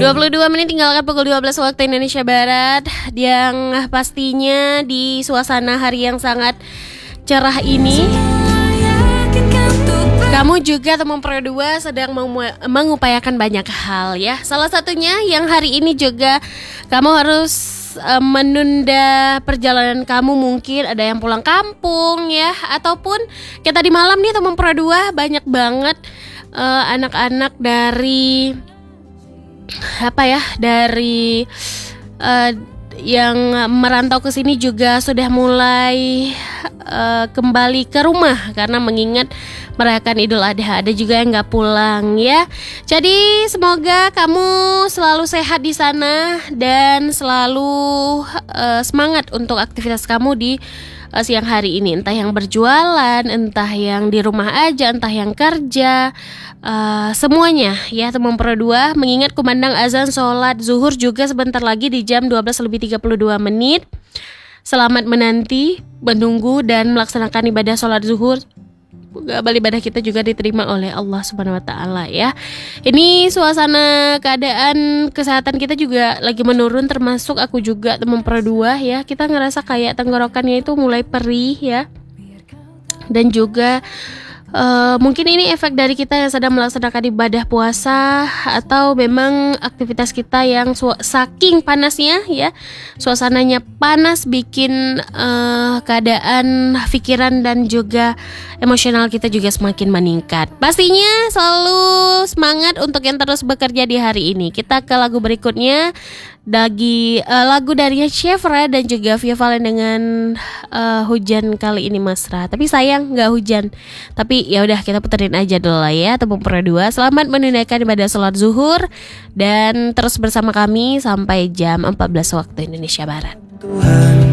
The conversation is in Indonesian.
22 menit tinggalkan pukul 12 waktu Indonesia Barat. Yang pastinya di suasana hari yang sangat cerah ini, kamu juga teman Pro 2 sedang mengupayakan banyak hal ya. Salah satunya yang hari ini juga kamu harus menunda perjalanan kamu, mungkin ada yang pulang kampung ya, ataupun kayak tadi malam nih teman Pro 2 banyak banget anak-anak dari yang merantau ke sini juga sudah mulai kembali ke rumah karena mengingat merayakan Idul Adha. Ada juga yang nggak pulang ya. Jadi semoga kamu selalu sehat di sana dan selalu semangat untuk aktivitas kamu di siang hari ini, entah yang berjualan, entah yang di rumah aja, entah yang kerja, semuanya ya teman Pro 2. Mengingat kumandang azan sholat zuhur juga sebentar lagi di jam 12:32 menit. Selamat menanti, menunggu dan melaksanakan ibadah sholat zuhur. Amal ibadah kita juga diterima oleh Allah Subhanahu wa taala ya. Ini suasana keadaan kesehatan kita juga lagi menurun, termasuk aku juga teman Pro 2 ya. Kita ngerasa kayak tenggorokannya itu mulai perih ya. Dan juga mungkin ini efek dari kita yang sedang melaksanakan ibadah puasa, atau memang aktivitas kita yang saking panasnya ya, suasananya panas bikin keadaan pikiran dan juga emosional kita juga semakin meningkat. Pastinya selalu semangat untuk yang terus bekerja di hari ini. Kita ke lagu berikutnya, lagu dari Chevra dan juga Via Valen dengan Hujan Kali Ini Mesra. Tapi sayang nggak hujan. Tapi ya udah, kita puterin aja dulu lah ya teman Pro 2. Selamat menunaikan ibadah sholat zuhur dan terus bersama kami sampai jam 14 waktu Indonesia Barat. Tuhan